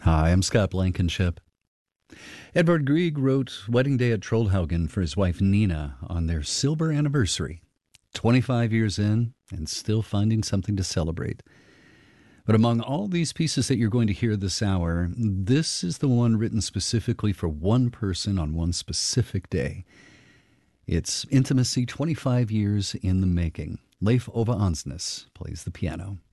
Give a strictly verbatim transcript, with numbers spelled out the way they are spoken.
Hi, I'm Scott Blankenship. Edvard Grieg wrote Wedding Day at Trollhaugen for his wife Nina on their silver anniversary. twenty-five years in and still finding something to celebrate. But among all these pieces that you're going to hear this hour, this is the one written specifically for one person on one specific day. It's Intimacy twenty-five years in the making. Leif Ove Andsnes plays the piano.